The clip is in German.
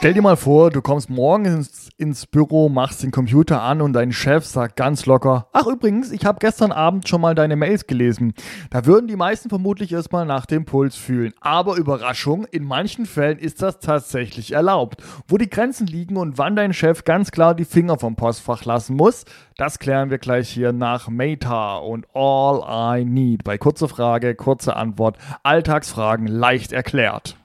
Stell dir mal vor, du kommst morgens ins Büro, machst den Computer an und dein Chef sagt ganz locker: Ach übrigens, ich habe gestern Abend schon mal deine Mails gelesen. Da würden die meisten vermutlich erstmal nach dem Puls fühlen. Aber Überraschung, in manchen Fällen ist das tatsächlich erlaubt. Wo die Grenzen liegen und wann dein Chef ganz klar die Finger vom Postfach lassen muss, das klären wir gleich hier nach Meta und All I Need bei Kurze Frage, kurze Antwort, Alltagsfragen leicht erklärt.